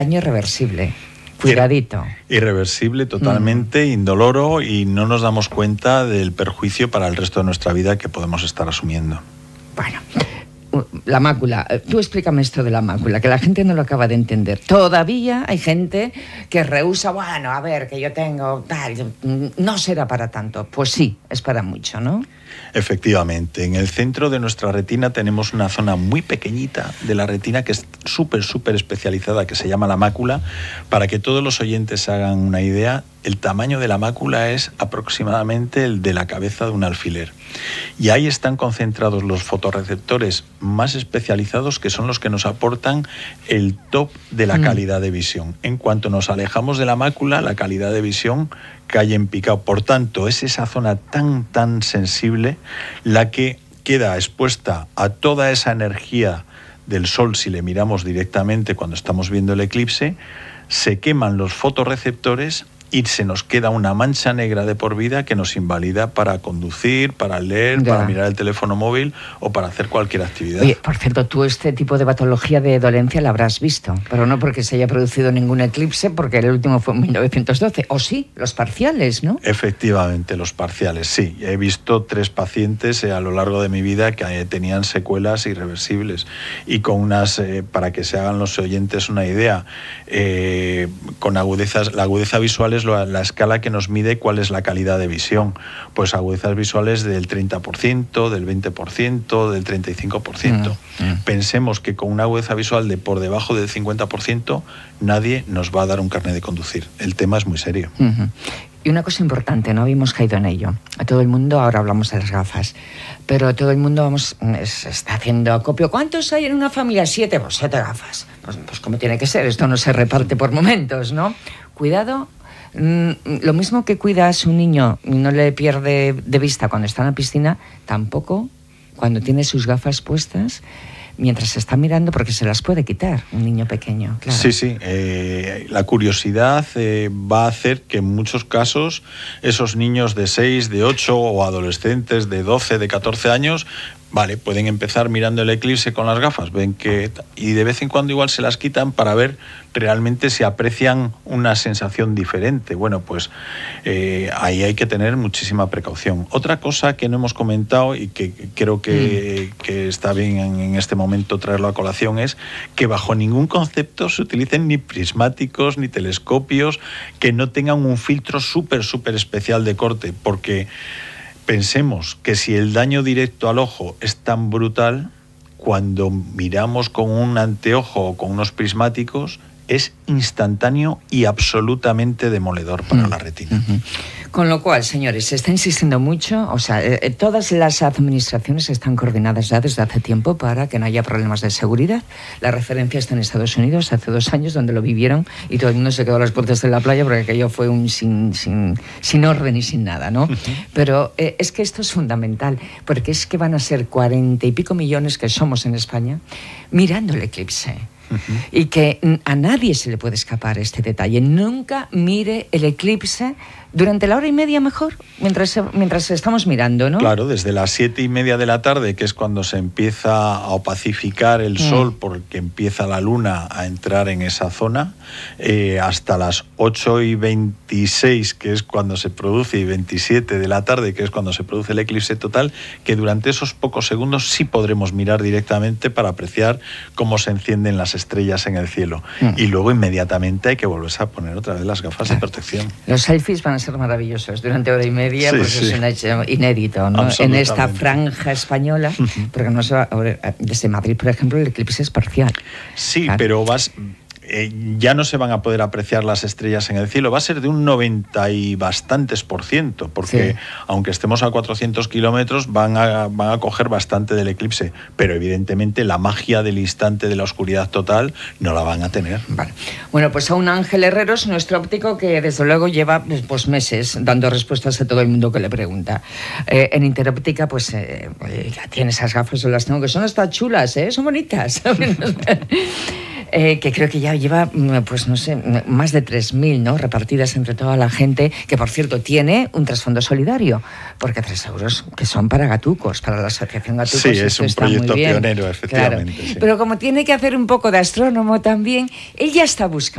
Daño irreversible. Cuidadito. Irreversible, totalmente, indoloro, y no nos damos cuenta del perjuicio para el resto de nuestra vida que podemos estar asumiendo. Bueno, la mácula. Tú explícame esto de la mácula, que la gente no lo acaba de entender. Todavía hay gente que rehúsa, bueno, a ver, que yo tengo tal, no será para tanto. Pues sí, es para mucho, ¿no? Efectivamente, en el centro de nuestra retina tenemos una zona muy pequeñita de la retina que es súper especializada, que se llama la mácula. Para que todos los oyentes se hagan una idea, el tamaño de la mácula es aproximadamente el de la cabeza de un alfiler. Y ahí están concentrados los fotorreceptores más especializados, que son los que nos aportan el top de la calidad de visión. En cuanto nos alejamos de la mácula, la calidad de visión cae en picado. Por tanto, es esa zona tan sensible la que queda expuesta a toda esa energía del sol. Si le miramos directamente cuando estamos viendo el eclipse, se queman los fotorreceptores y se nos queda una mancha negra de por vida que nos invalida para conducir, para leer, para mirar el teléfono móvil o para hacer cualquier actividad. Oye, por cierto, tú este tipo de patología de dolencia la habrás visto, pero no porque se haya producido ningún eclipse, porque el último fue en 1912. O sí, los parciales, ¿no? Efectivamente, los parciales, sí. He visto 3 pacientes a lo largo de mi vida que tenían secuelas irreversibles, y con unas, para que se hagan los oyentes una idea, con agudezas, la agudeza visual es la escala que nos mide cuál es la calidad de visión. Pues agudezas visuales del 30%, del 20%, del 35%. Pensemos que con una agudeza visual de por debajo del 50%, nadie nos va a dar un carnet de conducir. El tema es muy serio. Y una cosa importante, no habíamos caído en ello. A todo el mundo, ahora hablamos de las gafas, pero todo el mundo está haciendo acopio. ¿Cuántos hay en una familia? 7, pues 7 gafas. Pues como tiene que ser, esto no se reparte por momentos, ¿no? Cuidado. Lo mismo que cuidas un niño y no le pierde de vista cuando está en la piscina, tampoco cuando tiene sus gafas puestas mientras se está mirando, porque se las puede quitar un niño pequeño. Claro. Sí. La curiosidad va a hacer que en muchos casos esos niños de 6, de 8 o adolescentes de 12, de 14 años, vale, pueden empezar mirando el eclipse con las gafas, ven que, y de vez en cuando igual se las quitan para ver realmente si aprecian una sensación diferente. Bueno, pues ahí hay que tener muchísima precaución. Otra cosa que no hemos comentado y que creo que está bien en este momento traerlo a colación es que bajo ningún concepto se utilicen ni prismáticos ni telescopios que no tengan un filtro súper especial de corte, porque pensemos que si el daño directo al ojo es tan brutal, cuando miramos con un anteojo o con unos prismáticos, es instantáneo y absolutamente demoledor para la retina. Con lo cual, señores, se está insistiendo mucho, o sea, todas las administraciones están coordinadas ya desde hace tiempo para que no haya problemas de seguridad. La referencia está en Estados Unidos hace 2 años, donde lo vivieron y todo el mundo se quedó a las puertas de la playa porque aquello fue un sin orden y sin nada, ¿no? Pero es que esto es fundamental, porque es que van a ser 40 y pico millones que somos en España mirando el eclipse. Y que a nadie se le puede escapar este detalle. Nunca mire el eclipse durante la hora y media mejor, mientras estamos mirando, ¿no? Claro, desde las 7:30 de la tarde, que es cuando se empieza a opacificar el sol, porque empieza la luna a entrar en esa zona, hasta las 8:26, que es cuando se produce, y 27 de la tarde, que es cuando se produce el eclipse total, que durante esos pocos segundos sí podremos mirar directamente para apreciar cómo se encienden las estrellas en el cielo. Y luego inmediatamente hay que volverse a poner otra vez las gafas de protección. Los selfies van a ser maravillosos durante hora y media, pues es un hecho inédito, ¿no? En esta franja española, porque no se va, desde Madrid, por ejemplo, el eclipse es parcial. Sí, claro. Pero ya no se van a poder apreciar las estrellas en el cielo, va a ser de un 90 y bastantes %, porque aunque estemos a 400 kilómetros van a coger bastante del eclipse, pero evidentemente la magia del instante de la oscuridad total no la van a tener. Vale. Bueno, pues a un Ángel Herreros, nuestro óptico, que desde luego lleva pues meses dando respuestas a todo el mundo que le pregunta. En Interóptica, pues ya tiene esas gafas, yo las tengo, que son hasta chulas, son bonitas. Que creo que ya lleva, pues no sé, más de 3.000, ¿no?, repartidas entre toda la gente, que por cierto tiene un trasfondo solidario, porque 3 euros que son para Gatucos, para la Asociación Gatucos. Sí, es un proyecto pionero, efectivamente. Claro. Sí. Pero como tiene que hacer un poco de astrónomo también, él ya está buscando